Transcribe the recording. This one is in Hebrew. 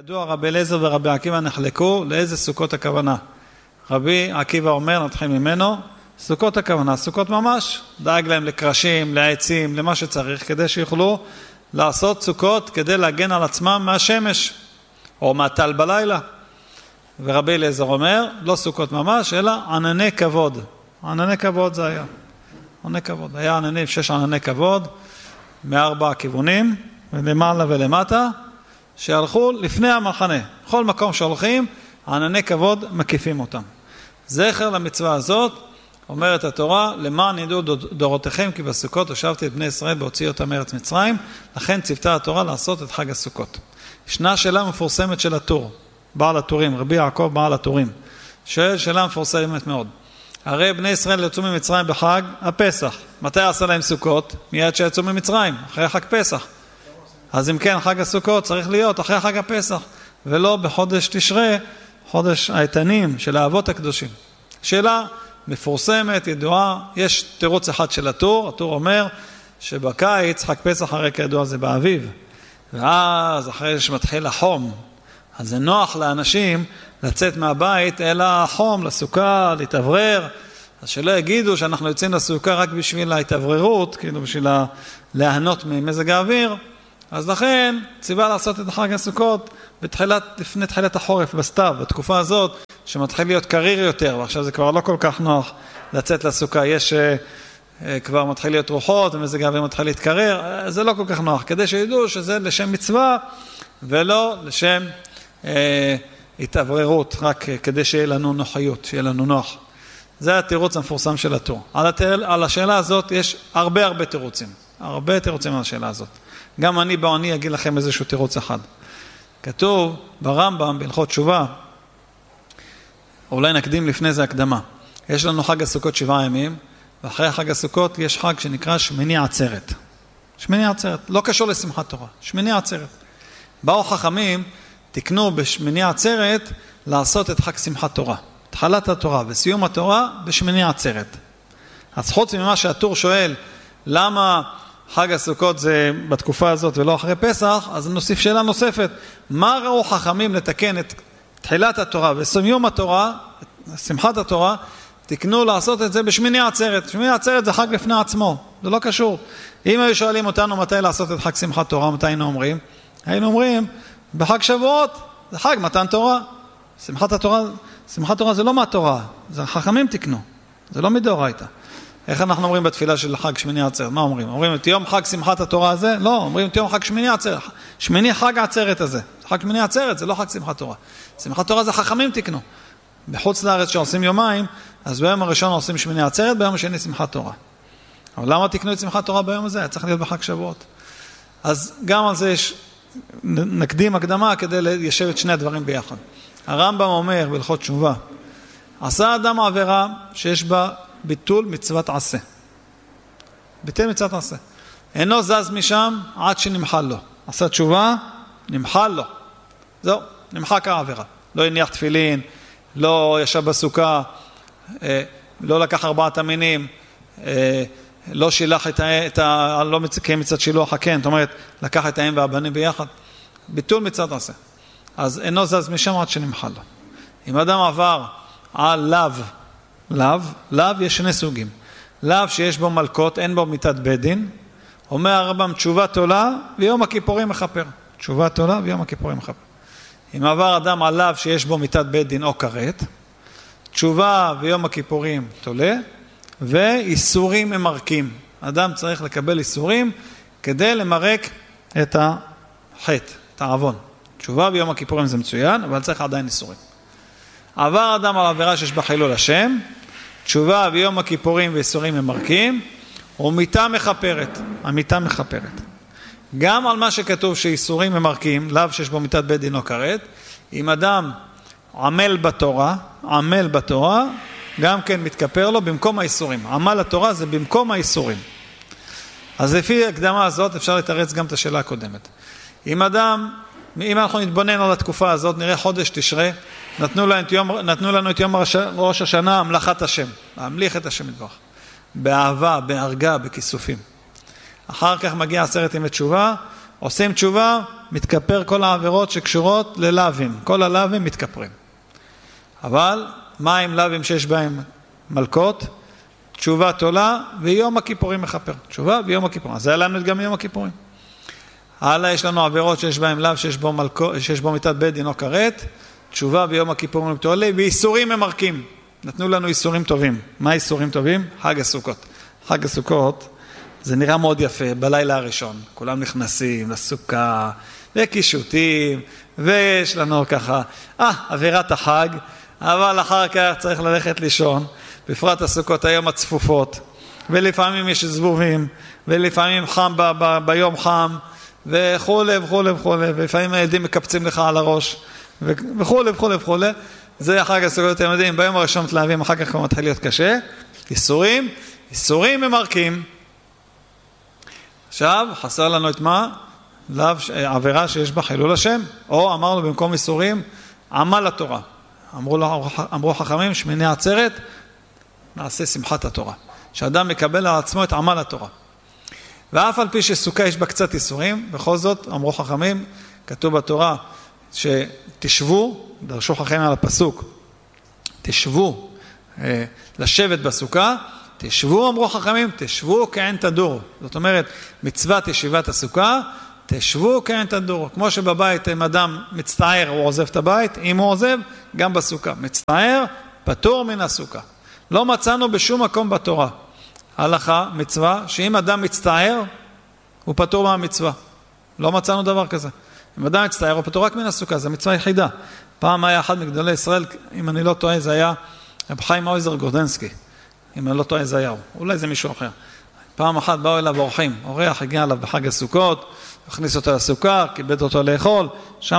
ידוע רבי אליעזר ורבי עקיבא נחלקו לאיזה סוכות הכוונה. רבי עקיבא אומר, נתחיל ממנו, סוכות הכוונה, סוכות ממש, דאג להם לקרשים, לעצים, למה שצריך, כדי שיוכלו לעשות סוכות כדי להגן על עצמם מהשמש, או מהטל בלילה. ורבי אליעזר אומר, לא סוכות ממש, אלא ענני כבוד. ענני כבוד זה היה. ענני כבוד. היה עננים, 6 ענני כבוד, מ4 כיוונים, ולמעלה ולמטה, שהלכו לפני המחנה. בכל מקום שהולכים, ענני כבוד מקיפים אותם. זכר למצווה הזאת, אומרת התורה, למען ידעו דורותיכם, כי בסוכות הושבתי את בני ישראל בהוציא אותם מארץ מצרים, לכן ציוותה התורה לעשות את חג הסוכות. ישנה שאלה מפורסמת של הטור, בעל הטורים, רבי יעקב בעל הטורים. שאלה מפורסמת מאוד. הרי בני ישראל יצאו ממצרים בחג הפסח. מתי עשה להם סוכות? מיד שיצאו ממצרים, אחרי חג פסח. אז אם כן, חג הסוכות צריך להיות אחרי חג הפסח, ולא בחודש תשרי, חודש העיתנים של האבות הקדושים. שאלה מפורסמת, ידועה, יש תירוץ אחד של הטור, הטור אומר שבקיץ חג פסח הרי כידוע זה באביב, ואז אחרי שמתחיל החום, אז זה נוח לאנשים לצאת מהבית אל החום, לסוכה, להתאוורר, אז שלא יגידו שאנחנו יוצאים לסוכה רק בשביל ההתאווררות, כאילו בשביל להנות ממזג האוויר, אז לכן ציווה לעשות את חג הסוכות לפני תחילת החורף בסתיו, בתקופה הזאת שמתחיל להיות קריר יותר, ועכשיו זה כבר לא כל כך נוח לצאת לסוכה, יש כבר מתחיל להיות רוחות ומזג האוויר מתחיל להתקרר, זה לא כל כך נוח, כדי שידעו שזה לשם מצווה ולא לשם התאווררות, רק כדי שיהיה לנו נוחיות, שיהיה לנו נוח. זה התירוץ המפורסם של הטור. על השאלה הזאת יש הרבה תירוצים, הרבה תירוצים על השאלה הזאת. גם אני בעוני אגיד לכם איזשהו תירוץ אחד. כתוב ברמב"ם בהלכות תשובה, אולי נקדים לפני זה הקדמה. יש לנו חג הסוכות 7 ימים, ואחרי חג הסוכות יש חג שנקרא שמיני עצרת. שמיני עצרת, לא קשור לשמחת תורה, שמיני עצרת. באו חכמים, תקנו בשמיני עצרת לעשות את חג שמחת תורה. התחלת התורה וסיום התורה בשמיני עצרת. אז חוץ ממה שהטור שואל, למה חג הסוכות זה בתקופה הזאת ולא אחרי פסח, אז נוסיף שאלה נוספת. מה ראו חכמים לתקן את תחילת התורה וסיום התורה, שמחת התורה, תקנו לעשות את זה בשמיני עצרת. שמיני עצרת זה חג בפני עצמו, זה לא קשור. אם היו שואלים אותנו מתי לעשות את חג שמחת תורה, מתי היינו אומרים? היינו אומרים, בחג שבועות, זה חג מתן תורה. שמחת תורה זה לא מהתורה, זה חכמים תקנו, זה לא מדאורייתא. איך אנחנו אומרים בתפילה של חג שמיני עצרת? מה אומרים? אומרים את יום חג שמחת התורה הזה? לא, אומרים את יום חג שמיני עצרת. שמיני חג העצרת הזה. חג שמיני עצרת זה לא חג שמחת תורה. שמחת תורה זה חכמים תקנו. בחוץ לארץ שעושים יומיים, אז ביום הראשון עושים שמיני עצרת, ביום השני שמחת תורה. אבל למה תקנו את שמחת תורה ביום הזה? צריך להיות בחג שבועות. אז גם על זה יש, נקדים הקדמה כדי ליישב את שני הדברים ביחד. הרמב"ם אומר בהלכות תשובה, עשה אדם עבירה שיש בה ביטול מצוות עשה. ביטל מצוות עשה. אינו זז משם עד שנמחל לו. עשה תשובה, נמחל לו. זהו, נמחק העבירה. לא הניח תפילין, לא ישב בסוכה, לא לקח 4 המינים, לא שילח לא קיים מצוות שילוח הקן, זאת אומרת, לקח את האם והבנים ביחד. ביטול מצוות עשה. אז אינו זז משם עד שנמחל לו. אם אדם עבר על לאו יש 2 סוגים. לאו שיש בו מלכות, אין בו מיתת בית דין. אומר הרמב"ם, תשובה תולה ויום הכיפורים מכפר. תשובה תולה ויום הכיפורים מכפר. אם עבר אדם על לאו שיש בו מיתת בית דין או כרת, תשובה ויום הכיפורים תולה, ואיסורים ממרקים. אדם צריך לקבל איסורים כדי למרק את החטא, את העוון. תשובה ויום הכיפורים זה מצוין, אבל צריך עדיין איסורים. עבר אדם על עבירה שיש בה חילול השם, תשובה ויום הכיפורים ואיסורים ממרקים, ומיתה מכפרת, המיתה מכפרת. גם על מה שכתוב שאיסורים ממרקים, לאו שיש בו מיתת בית דין או כרת, אם אדם עמל בתורה, גם כן מתכפר לו במקום האיסורים. עמל התורה זה במקום האיסורים. אז לפי הקדמה הזאת אפשר לתרץ גם את השאלה הקודמת. אם אנחנו נתבונן על התקופה הזאת, נראה חודש תשרי, נתנו לנו את יום ראש השנה, המלאכת השם, להמליך את השם יתברך, באהבה, בהרגה, בכיסופים. אחר כך מגיע 10 ימי תשובה, עושים תשובה, מתכפר כל העבירות שקשורות ללאווים. כל הלאווים מתכפרים. אבל מה עם לאווים שיש בהם מלכות? תשובה תולה ויום הכיפורים מכפר. תשובה ויום הכיפורים. אז זה למד גם יום הכיפורים. הלאה יש לנו עבירות שיש בהם לאו, שיש בו מיתת בית דין או כרת. תשובה ויום הכיפורים לפתור לי, ואיסורים ממרקים. נתנו לנו איסורים טובים. מה איסורים טובים? חג הסוכות. חג הסוכות זה נראה מאוד יפה בלילה הראשון. כולם נכנסים לסוכה וקישוטים, ויש לנו ככה, עבירת החג, אבל אחר כך צריך ללכת לישון, בפרט הסוכות היום הצפופות, ולפעמים יש זבובים, ולפעמים חם ביום חם, וכולי וכולי וכולי, ולפעמים הילדים מקפצים לך על הראש, וכולי וכולי וכולי. זה החג הסוכות, אתם יודעים, ביום הראשון מתלהבים, אחר כך כבר מתחיל להיות קשה. איסורים ממרקים. עכשיו, חסר לנו את מה? עבירה שיש בה חילול השם, או אמרנו במקום איסורים, עמל התורה. אמרו חכמים, שמיני עצרת, נעשה שמחת התורה. שאדם מקבל על עצמו את עמל התורה. ואף על פי שסוכה יש בה קצת איסורים, בכל זאת, אמרו חכמים, כתוב בתורה, שתשבו, דרשו חכמים על הפסוק, תשבו, לשבת בסוכה, תשבו, אמרו חכמים, תשבו כעין תדור. זאת אומרת, מצוות ישיבת הסוכה, תשבו כעין תדור. כמו שבבית אם אדם מצטער, הוא עוזב את הבית, אם הוא עוזב, גם בסוכה. מצטער, פטור מן הסוכה. לא מצאנו בשום מקום בתורה. הלכה, מצווה, שאם אדם מצטער, הוא פטור מהמצווה. לא מצאנו דבר כזה. אם אדם מצטער, הוא פטור רק מן הסוכה, זו מצווה יחידה. פעם היה אחד מגדולי ישראל, אם אני לא טועה, זה היה רב חיים אויזר גורדנסקי. אם אני לא טועה, זה היה הוא. אולי זה מישהו אחר. פעם אחת באו אליו אורחים. אורח הגיע אליו בחג הסוכות, הכניס אותו לסוכה, כיבד אותו לאכול, שם